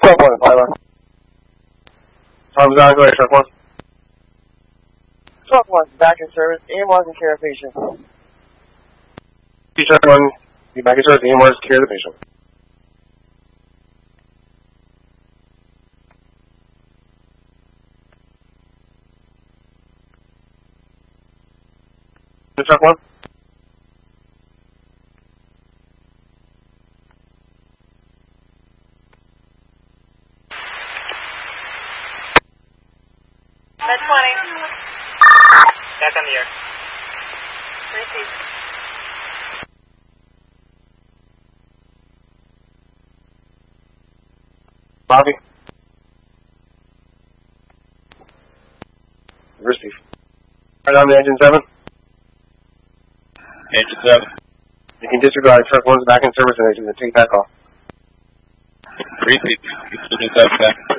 Truck 1, Pilot. Tom's on, go ahead, Truck 1. Truck 1, back in service. AMR's in care of patient. Truck 1, you back in service. AMR's care of the patient. Truck 1. Med 20. Back on the air. Receive. Bobby. Receive. Right on the engine 7. Engine 7. You can disregard. Truck 1's back in service and take that call. Receive. Engine 7 back.